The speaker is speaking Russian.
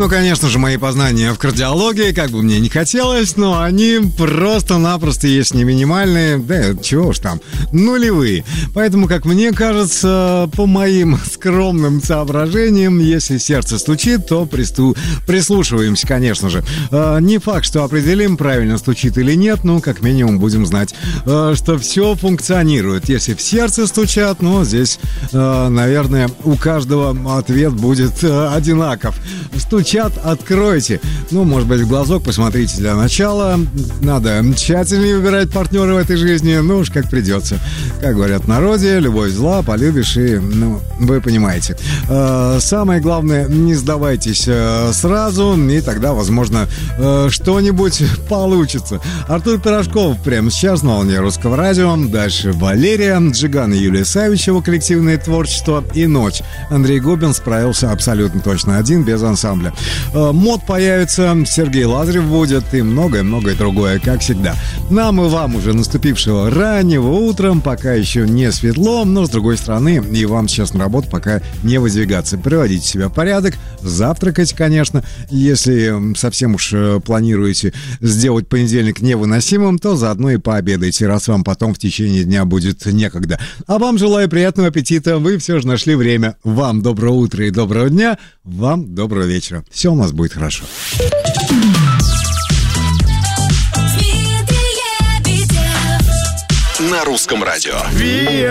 Ну, конечно же, мои познания в кардиологии, как бы мне не хотелось, но они просто-напросто, если не минимальные, да чего уж там, нулевые. Поэтому, как мне кажется, по моим скромным соображениям, если сердце стучит, то прислушиваемся, конечно же. Не факт, что определим, правильно стучит или нет, но как минимум будем знать, что все функционирует. Если в сердце стучат, ну, здесь, наверное, у каждого ответ будет одинаков. Стучат, откройте. Ну, может быть, в глазок посмотрите для начала. Надо тщательнее выбирать партнера в этой жизни. Ну уж как придется. Как говорят в народе, любовь зла, полюбишь и, ну, вы понимаете. Самое главное, не сдавайтесь сразу, и тогда, возможно, что-нибудь получится. Артур Пирожков прямо сейчас на волне Русского радио. Дальше Валерия, Джиган и Юлия Савичева, коллективное творчество, и «Ночь». Андрей Губин справился абсолютно точно один, без ансамбля. Мод появится, Сергей Лазарев будет и многое-многое другое, как всегда. Нам и вам уже наступившего раннего утра, пока еще не светло, но с другой стороны, и вам сейчас на работу пока не выдвигаться. Приводите себя в порядок, завтракать, конечно. Если совсем уж планируете сделать понедельник невыносимым, то заодно и пообедайте, раз вам потом в течение дня будет некогда. А вам желаю приятного аппетита, вы все же нашли время. Вам доброго утра и доброго дня, вам доброго вечера. Все у нас будет хорошо. На Русском радио.